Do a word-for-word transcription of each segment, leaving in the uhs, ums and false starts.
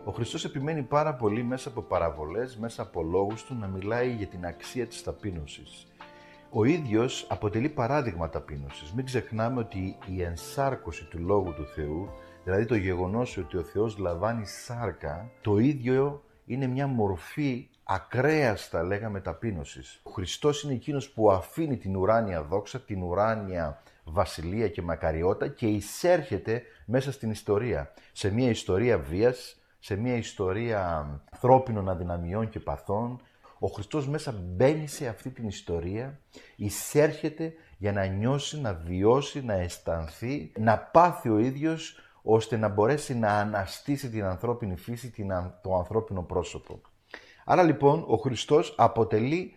Ο Χριστός επιμένει πάρα πολύ μέσα από παραβολές, μέσα από λόγους του να μιλάει για την αξία της ταπείνωσης. Ο ίδιος αποτελεί παράδειγμα ταπείνωσης. Μην ξεχνάμε ότι η ενσάρκωση του Λόγου του Θεού, δηλαδή το γεγονός ότι ο Θεός λαμβάνει σάρκα, το ίδιο είναι μια μορφή ακραίας, θα λέγαμε, ταπείνωσης. Ο Χριστός είναι εκείνος που αφήνει την ουράνια δόξα, την ουράνια βασιλεία και μακαριότητα και εισέρχεται μέσα στην ιστορία. Σε μια ιστορία βίας, σε μια ιστορία ανθρώπινων αδυναμιών και παθών. Ο Χριστός μέσα μπαίνει σε αυτή την ιστορία, εισέρχεται για να νιώσει, να βιώσει, να αισθανθεί, να πάθει ο ίδιος, ώστε να μπορέσει να αναστήσει την ανθρώπινη φύση, το ανθρώπινο πρόσωπο. Άρα λοιπόν ο Χριστός αποτελεί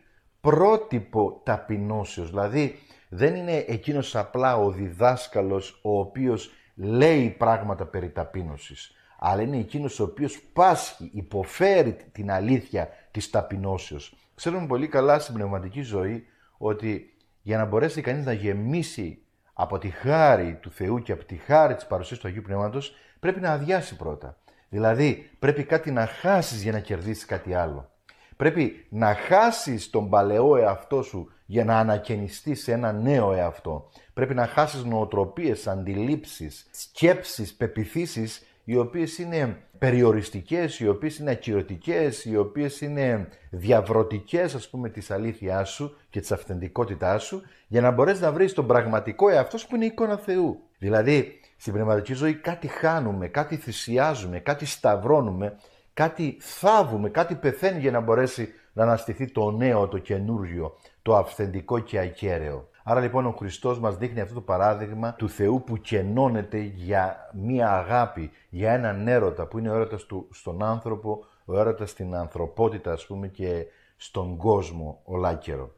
πρότυπο ταπεινώσεως, δηλαδή δεν είναι εκείνος απλά ο διδάσκαλος ο οποίος λέει πράγματα περί ταπείνωσης, αλλά είναι εκείνος ο οποίος πάσχει, υποφέρει την αλήθεια της ταπεινώσεως. Ξέρουμε πολύ καλά στην πνευματική ζωή ότι για να μπορέσει κανείς να γεμίσει από τη χάρη του Θεού και από τη χάρη της παρουσίας του Αγίου Πνεύματος, πρέπει να αδειάσει πρώτα. Δηλαδή, πρέπει κάτι να χάσεις για να κερδίσεις κάτι άλλο. Πρέπει να χάσεις τον παλαιό εαυτό σου για να ανακαινιστείς σε ένα νέο εαυτό. Πρέπει να χάσεις νοοτροπίες, αντιλήψεις, σκέψεις, πεποιθήσεις, οι οποίες είναι περιοριστικές, οι οποίες είναι ακυρωτικές, οι οποίες είναι διαβρωτικές, ας πούμε, της αλήθειάς σου και της αυθεντικότητάς σου, για να μπορέσεις να βρεις τον πραγματικό εαυτό σου που είναι η εικόνα Θεού. Δηλαδή, στην πνευματική ζωή κάτι χάνουμε, κάτι θυσιάζουμε, κάτι σταυρώνουμε, κάτι θάβουμε, κάτι πεθαίνει για να μπορέσει να αναστηθεί το νέο, το καινούργιο, το αυθεντικό και ακέραιο. Άρα λοιπόν ο Χριστός μας δείχνει αυτό το παράδειγμα του Θεού που κενώνεται για μία αγάπη, για έναν έρωτα που είναι ο έρωτας του στον άνθρωπο, ο έρωτας στην ανθρωπότητα, ας πούμε, και στον κόσμο ολάκερο.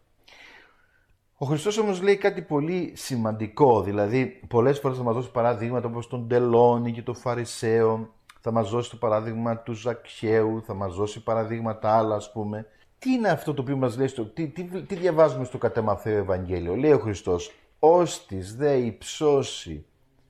Ο Χριστός όμως λέει κάτι πολύ σημαντικό, δηλαδή πολλές φορές θα μας δώσει παραδείγματα όπως τον Τελώνη και τον Φαρισαίο, θα μας δώσει το παράδειγμα του Ζακχαίου, θα μας δώσει παραδείγματα άλλα, ας πούμε. Τι είναι αυτό το οποίο μας λέει, στο, τι, τι, τι διαβάζουμε στο κατ' Ματθαίο Ευαγγέλιο? Λέει ο Χριστός, «Όστις δε υψώσει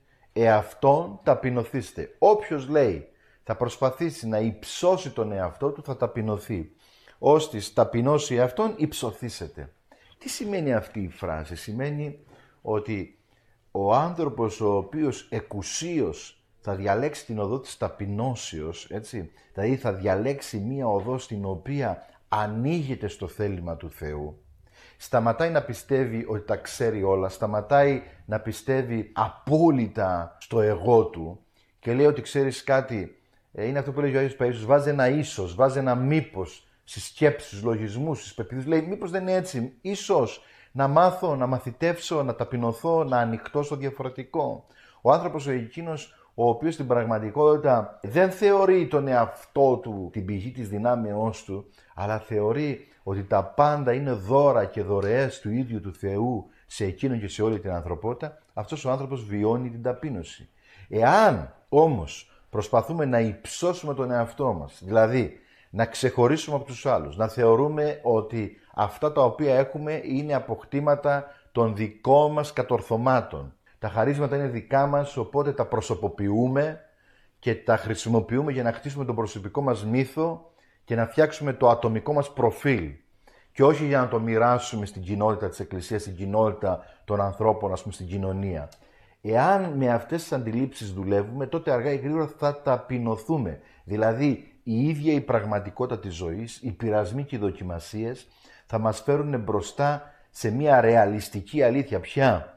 εαυτόν ταπεινωθήστε». Όποιος, λέει, θα προσπαθήσει να υψώσει τον εαυτό του θα ταπεινωθεί. «Όστις ταπεινώσει εαυτόν υψωθήσετε». Τι σημαίνει αυτή η φράση? Σημαίνει ότι ο άνθρωπος ο οποίος εκουσίως θα διαλέξει την οδό της ταπεινώσεως, έτσι, δηλαδή θα διαλέξει μία οδό στην οποία ανοίγεται στο θέλημα του Θεού, σταματάει να πιστεύει ότι τα ξέρει όλα, σταματάει να πιστεύει απόλυτα στο εγώ του και λέει ότι ξέρεις κάτι, είναι αυτό που λέει ο Άγιος Παΐσιος, βάζει ένα ίσως, βάζει ένα μήπως στις σκέψεις, στους λογισμούς, στις πεποιθήσεις, λέει μήπως δεν είναι έτσι, ίσως να μάθω, να μαθητεύσω, να ταπεινωθώ, να ανοιχτώ στο διαφορετικό. Ο άνθρωπος ο εκείνος ο οποίος στην πραγματικότητα δεν θεωρεί τον εαυτό του την πηγή της δυνάμεώς του, αλλά θεωρεί ότι τα πάντα είναι δώρα και δωρεές του ίδιου του Θεού σε εκείνον και σε όλη την ανθρωπότητα, αυτός ο άνθρωπος βιώνει την ταπείνωση. Εάν όμως προσπαθούμε να υψώσουμε τον εαυτό μας, δηλαδή να ξεχωρίσουμε από τους άλλους, να θεωρούμε ότι αυτά τα οποία έχουμε είναι αποκτήματα των δικών μας κατορθωμάτων, τα χαρίσματα είναι δικά μας, οπότε τα προσωποποιούμε και τα χρησιμοποιούμε για να χτίσουμε τον προσωπικό μας μύθο και να φτιάξουμε το ατομικό μας προφίλ. Και όχι για να το μοιράσουμε στην κοινότητα της Εκκλησίας, στην κοινότητα των ανθρώπων, ας πούμε, στην κοινωνία. Εάν με αυτές τις αντιλήψεις δουλεύουμε, τότε αργά ή γρήγορα θα ταπεινωθούμε. Δηλαδή, η ίδια η πραγματικότητα της ζωής, οι πειρασμοί και οι δοκιμασίες θα μας φέρουν μπροστά σε μια ρεαλιστική αλήθεια. Ποια?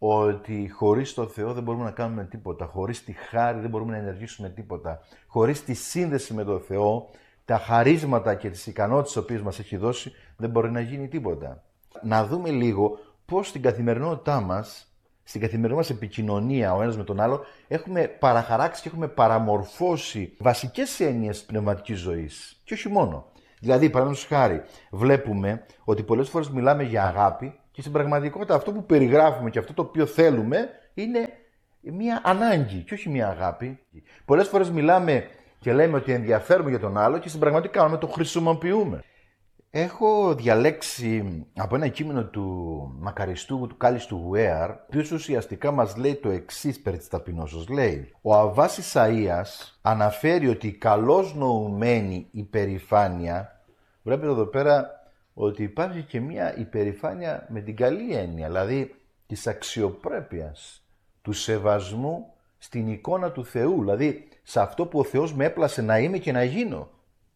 Ότι χωρίς το Θεό δεν μπορούμε να κάνουμε τίποτα, χωρίς τη χάρη δεν μπορούμε να ενεργήσουμε τίποτα, χωρίς τη σύνδεση με τον Θεό, τα χαρίσματα και τις ικανότητες τις οποίες μας έχει δώσει, δεν μπορεί να γίνει τίποτα. Να δούμε λίγο πώς στην καθημερινότητά μας, στην καθημερινή μας επικοινωνία ο ένας με τον άλλο, έχουμε παραχαράξει και έχουμε παραμορφώσει βασικές έννοιες της πνευματικής ζωής. Και όχι μόνο. Δηλαδή, παραδείγματος χάρη, βλέπουμε ότι πολλές φορές μιλάμε για αγάπη και στην πραγματικότητα αυτό που περιγράφουμε και αυτό το οποίο θέλουμε είναι μια ανάγκη και όχι μια αγάπη. Πολλές φορές μιλάμε και λέμε ότι ενδιαφέρουμε για τον άλλο και στην πραγματικότητα κάνουμε, το χρησιμοποιούμε. Έχω διαλέξει από ένα κείμενο του μακαριστού του Κάλιστου Γουέαρ, ο οποίος ουσιαστικά μας λέει το εξής περί της ταπεινώσεως. Λέει, ο Αββάς Ισαΐας αναφέρει ότι η καλώς νοουμένη υπερηφάνεια, βλέπετε εδώ πέρα ότι υπάρχει και μια υπερηφάνεια με την καλή έννοια, δηλαδή της αξιοπρέπειας, του σεβασμού στην εικόνα του Θεού, δηλαδή σε αυτό που ο Θεός με έπλασε να είμαι και να γίνω.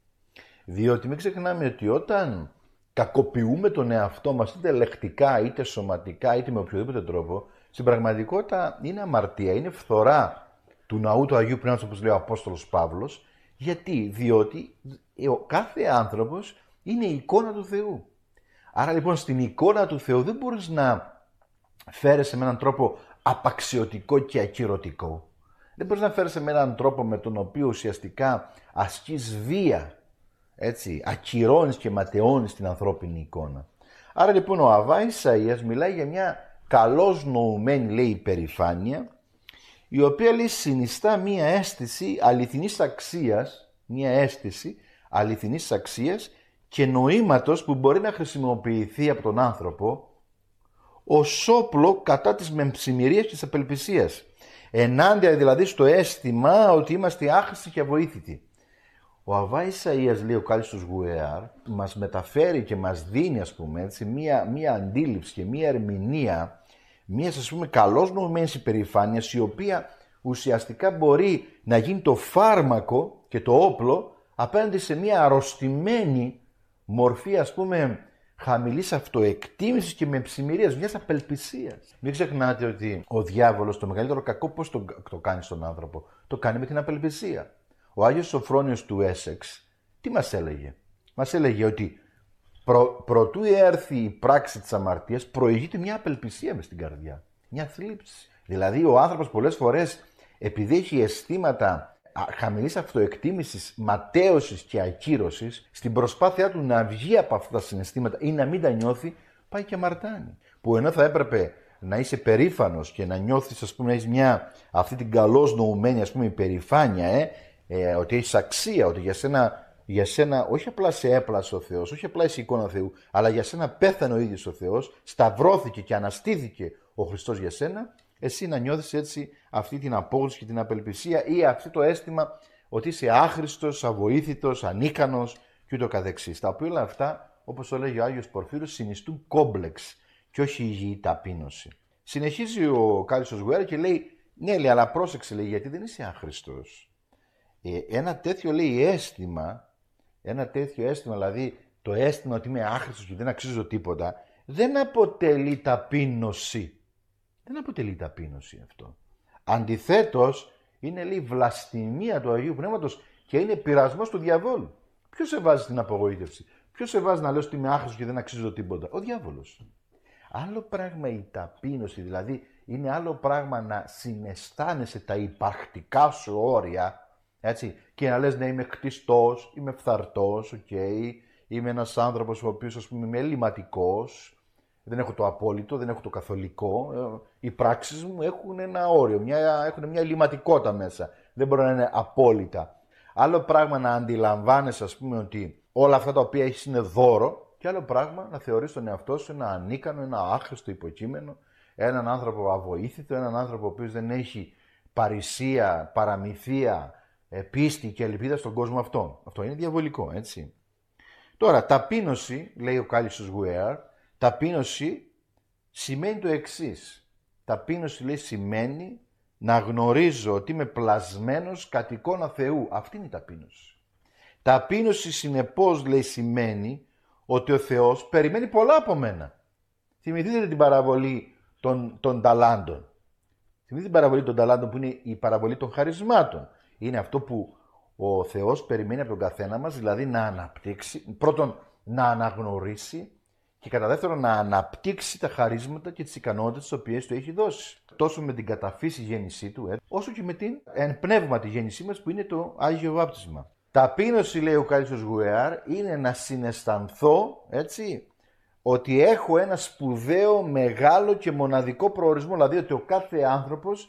Διότι μην ξεχνάμε ότι όταν κακοποιούμε τον εαυτό μας, είτε λεκτικά, είτε σωματικά, είτε με οποιοδήποτε τρόπο, στην πραγματικότητα είναι αμαρτία, είναι φθορά του ναού του Αγίου Πνεύματος, όπως λέει ο Απόστολος Παύλος. Γιατί? Διότι ο κάθε άνθρωπος είναι η εικόνα του Θεού. Άρα λοιπόν στην εικόνα του Θεού δεν μπορείς να φέρεσαι με έναν τρόπο απαξιωτικό και ακυρωτικό. Δεν μπορείς να φέρεσαι με έναν τρόπο με τον οποίο ουσιαστικά ασκείς βία, έτσι, ακυρώνεις και ματαιώνεις την ανθρώπινη εικόνα. Άρα λοιπόν ο Αββάς Ισαΐας μιλάει για μια καλώς νοουμένη, λέει, υπερηφάνεια, η οποία, λέει, συνιστά μια αίσθηση αληθινής αξίας, μια αίσθηση αληθινής αξίας και νοήματος που μπορεί να χρησιμοποιηθεί από τον άνθρωπο ως όπλο κατά της μεμψημυρίας και της απελπισίας. Ενάντια δηλαδή στο αίσθημα ότι είμαστε άχρηστοι και αβοήθητοι. Ο Αββάς Ισαΐας, λέει ο Κάλιστος Γουέαρ, μας μεταφέρει και μας δίνει, ας πούμε, έτσι, μία, μία αντίληψη και μία ερμηνεία μίας, ας πούμε, καλώς νοουμένης υπερηφάνειας, η οποία ουσιαστικά μπορεί να γίνει το φάρμακο και το όπλο απέναντι σε μία αρρωστημένη μορφή, ας πούμε, χαμηλής αυτοεκτίμησης και μεμψημυρίας, μιας απελπισίας. Μην ξεχνάτε ότι ο διάβολος το μεγαλύτερο κακό πώς το, το κάνει στον άνθρωπο? Το κάνει με την απελπισία. Ο Άγιος Σοφρόνιος του Έσεξ τι μας έλεγε? Μας έλεγε ότι προ, προτού έρθει η πράξη της αμαρτίας προηγείται μια απελπισία μες στην καρδιά, μια θλίψη. Δηλαδή ο άνθρωπος πολλές φορές, επειδή έχει αισθήματα χαμηλής αυτοεκτίμησης, ματαίωσης και ακύρωσης, στην προσπάθειά του να βγει από αυτά τα συναισθήματα ή να μην τα νιώθει, πάει και αμαρτάνει. Που ενώ θα έπρεπε να είσαι περήφανος και να νιώθεις, ας πούμε, να έχεις μια αυτή την καλώς νοουμένη, ας πούμε, υπερηφάνεια, ε, ε, ότι έχεις αξία, ότι για σένα, για σένα όχι απλά σε έπλασε ο Θεός, όχι απλά είσαι εικόνα Θεού, αλλά για σένα πέθανε ο ίδιος ο Θεός, σταυρώθηκε και αναστήθηκε ο Χριστός για σένα, εσύ να νιώθεις έτσι αυτή την απόγνωση και την απελπισία ή αυτό το αίσθημα ότι είσαι άχρηστος, αβοήθητος, ανίκανος και ούτω καθεξής. Τα οποία όλα αυτά, όπως το λέγει ο Άγιος Πορφύρος, συνιστούν κόμπλεξ και όχι υγιή ταπείνωση. Συνεχίζει ο Κάλιστος Γουέαρ και λέει, ναι, λέει, αλλά πρόσεξε, λέει, γιατί δεν είσαι άχρηστος. Ε, ένα τέτοιο, λέει, αίσθημα, ένα τέτοιο αίσθημα, δηλαδή το αίσθημα ότι είμαι άχρηστος και δεν αξίζω τίποτα, δεν αποτελεί ταπείνωση. Δεν αποτελεί ταπείνωση αυτό. Αντιθέτως, είναι, λέει, βλαστημία του Αγίου Πνεύματος και είναι πειρασμός του διαβόλου. Ποιος σε βάζει στην απογοήτευση? Ποιος σε βάζει να λες ότι είμαι άχρηστος και δεν αξίζω τίποτα? Ο διάβολος. Άλλο πράγμα η ταπείνωση, δηλαδή είναι άλλο πράγμα να συναισθάνεσαι τα υπαρκτικά σου όρια, έτσι, και να λες, ναι, είμαι κτιστός, είμαι φθαρτός, okay, είμαι ένας άνθρωπος ο οποίος, ας πούμε, είμαι ελληματικός, δεν έχω το απόλυτο, δεν έχω το καθολικό, οι πράξεις μου έχουν ένα όριο, μια, έχουν μια ελληματικότητα μέσα, δεν μπορούν να είναι απόλυτα. Άλλο πράγμα να αντιλαμβάνεσαι, ας πούμε, ότι όλα αυτά τα οποία έχεις είναι δώρο, και άλλο πράγμα να θεωρείς τον εαυτό σου ένα ανίκανο, ένα άχρηστο υποκείμενο, έναν άνθρωπο αβοήθητο, έναν άνθρωπο ο οποίος δεν έχει παρησία, παραμυθία, πίστη και ελπίδα στον κόσμο αυτόν. Αυτό είναι διαβολικό, έτσι. Τώρα, ταπείνωση, λέει ο Κάλιστος Γουέαρ, ταπείνωση σημαίνει το εξής. Ταπείνωση, λέει, σημαίνει να γνωρίζω ότι είμαι πλασμένος κατ' εικόνα Θεού. Αυτή είναι η ταπείνωση. Ταπείνωση, συνεπώς, λέει, σημαίνει ότι ο Θεός περιμένει πολλά από μένα. Θυμηθείτε την παραβολή των, των ταλάντων. Θυμηθείτε την παραβολή των ταλάντων που είναι η παραβολή των χαρισμάτων. Είναι αυτό που ο Θεός περιμένει από τον καθένα μας, δηλαδή να αναπτύξει, πρώτον να αναγνωρίσει και κατά δεύτερον να αναπτύξει τα χαρίσματα και τις ικανότητες τις οποίες του έχει δώσει. Τόσο με την καταφύση γέννησή του, ε, όσο και με την εν πνεύματι γέννησή μας που είναι το Άγιο Βάπτισμα. Ταπείνωση, λέει ο Κάλιστος Γουέαρ, είναι να συναισθανθώ, έτσι, ότι έχω ένα σπουδαίο, μεγάλο και μοναδικό προορισμό. Δηλαδή ότι ο κάθε άνθρωπος